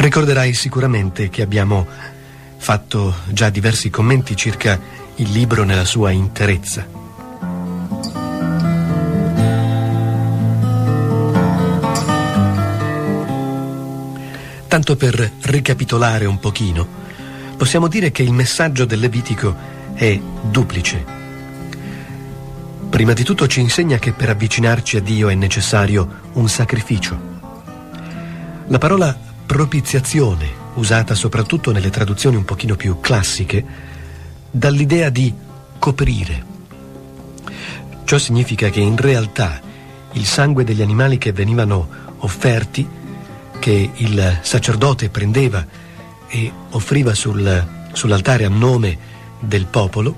Ricorderai sicuramente che abbiamo fatto già diversi commenti circa il libro nella sua interezza. Tanto per ricapitolare un pochino, possiamo dire che il messaggio del Levitico è duplice. Prima di tutto ci insegna che per avvicinarci a Dio è necessario un sacrificio. La parola propiziazione, usata soprattutto nelle traduzioni un pochino più classiche, dà l'idea di coprire. Ciò significa che in realtà il sangue degli animali che venivano offerti, che il sacerdote prendeva e offriva sull'altare a nome del popolo,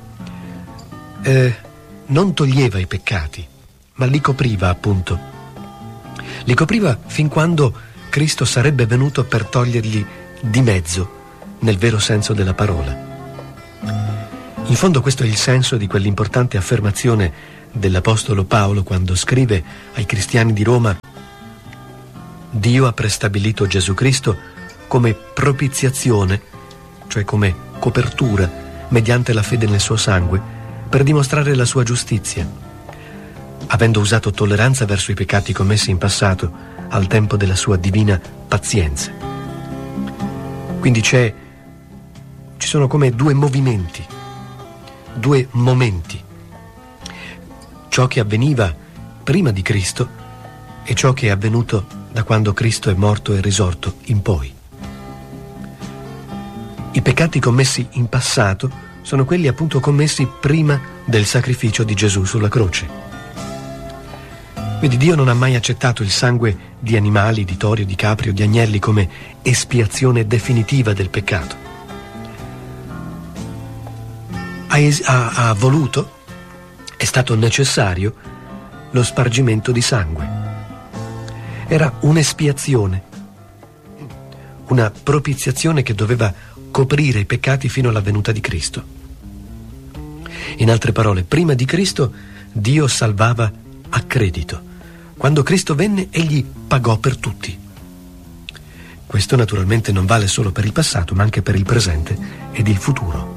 non toglieva i peccati, ma li copriva, appunto. Li copriva fin quando Cristo sarebbe venuto per toglierli di mezzo, nel vero senso della parola. In fondo questo è il senso di quell'importante affermazione dell'Apostolo Paolo quando scrive ai cristiani di Roma: Dio ha prestabilito Gesù Cristo come propiziazione, cioè come copertura, mediante la fede nel suo sangue, per dimostrare la sua giustizia, avendo usato tolleranza verso i peccati commessi in passato al tempo della sua divina pazienza. Quindi ci sono come due movimenti, due momenti: ciò che avveniva prima di Cristo e ciò che è avvenuto da quando Cristo è morto e risorto in poi. I peccati commessi in passato sono quelli appunto commessi prima del sacrificio di Gesù sulla croce. Quindi Dio non ha mai accettato il sangue di animali, di tori, di capri o di agnelli come espiazione definitiva del peccato. Ha voluto, è stato necessario, lo spargimento di sangue. Era un'espiazione, una propiziazione che doveva coprire i peccati fino alla venuta di Cristo. In altre parole, prima di Cristo Dio salvava a credito. Quando Cristo venne, egli pagò per tutti. Questo naturalmente non vale solo per il passato, ma anche per il presente ed il futuro.